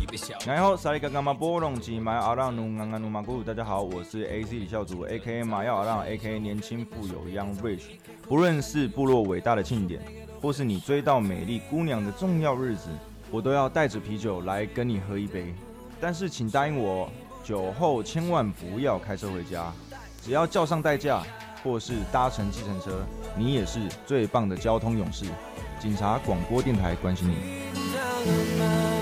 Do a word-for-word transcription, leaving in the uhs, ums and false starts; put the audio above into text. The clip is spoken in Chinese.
然后萨利嘎嘎马波隆吉马阿让努安安努马古，大家好，我是 A C 李孝祖 ，A K A 马耀阿让 ，A K A 年轻富有 Young Rich。不论是部落伟大的庆典，或是你追到美丽姑娘的重要日子，我都要带着啤酒来跟你喝一杯。但是请答应我，酒后千万不要开车回家，只要叫上代驾，或是搭乘计程车，你也是最棒的交通勇士。警察广播电台关心你。